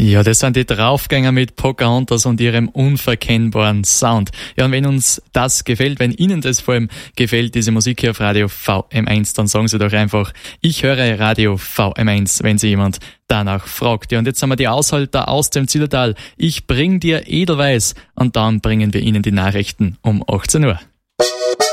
Ja, das sind die Draufgänger mit Pocahontas und ihrem unverkennbaren Sound. Ja, und wenn uns das gefällt, wenn Ihnen das vor allem gefällt, diese Musik hier auf Radio VM1, dann sagen Sie doch einfach, ich höre Radio VM1, wenn Sie jemand danach fragt. Ja, und jetzt haben wir die Aushalter aus dem Zillertal. Ich bring dir Edelweiß und dann bringen wir Ihnen die Nachrichten um 18 Uhr.